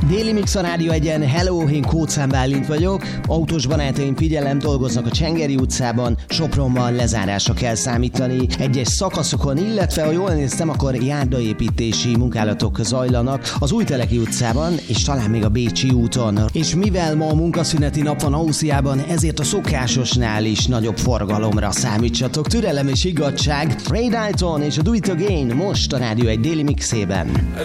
Déli Mix a Rádió 1-en, hello, én Kóczán Bálint vagyok. Autós barátaim, figyelem, dolgoznak a Csengeri utcában, Sopronban lezárásra kell számítani egyes szakaszokon, illetve ha jól néztem, akkor járdaépítési munkálatok zajlanak az Újteleki utcában, és talán még a Bécsi úton. És mivel ma a munkaszüneti nap van Ausztriában, ezért a szokásosnál is nagyobb forgalomra számítsatok. Türelem és higgadtság, Ray Dalton és a Do It Again most a Rádió 1 Déli Mixében.